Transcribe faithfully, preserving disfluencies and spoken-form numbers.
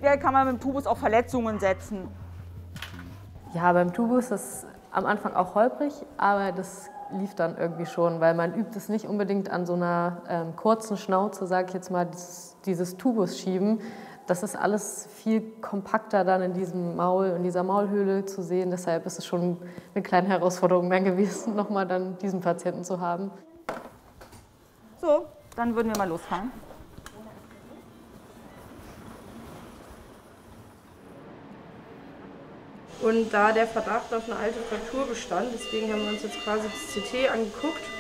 prinzipiell kann man mit dem Tubus auch Verletzungen setzen. Ja, beim Tubus ist es am Anfang auch holprig, aber das lief dann irgendwie schon, weil man übt es nicht unbedingt an so einer ähm, kurzen Schnauze, sage ich jetzt mal, dieses, dieses Tubus schieben. Das ist alles viel kompakter dann in diesem Maul, in dieser Maulhöhle zu sehen. Deshalb ist es schon eine kleine Herausforderung dann gewesen, nochmal dann diesen Patienten zu haben. So, dann würden wir mal losfahren. Und da der Verdacht auf eine alte Fraktur bestand, deswegen haben wir uns jetzt quasi das C T angeguckt.